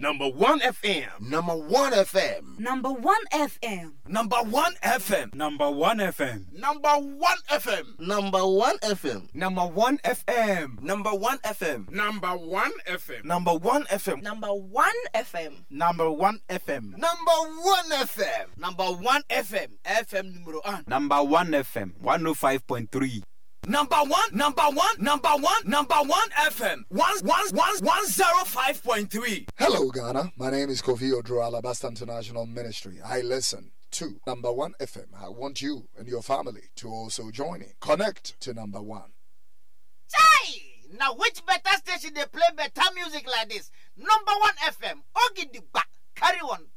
Number 1 FM. Number 1 FM. Number 1 FM. Number 1 FM. Number 1 FM. Number 1 FM. Number 1 FM. Number 1 FM. Number 1 FM. Number 1 FM. Number 1 FM. Number 1 FM. Number 1 FM. Number 1 FM. Number 1 FM. FM numero 1. Number 1 FM 105.3. Number 1, number 1, number 1, number 1 FM 105.3. Hello, Ghana. My name is Kofi Odro, Alabasta International Ministry. I listen to Number 1 FM. I want you and your family to also join in. Connect to Number 1. Chai! Now, which better station they play better music like this? Number 1 FM. Ogi the back. Carry on.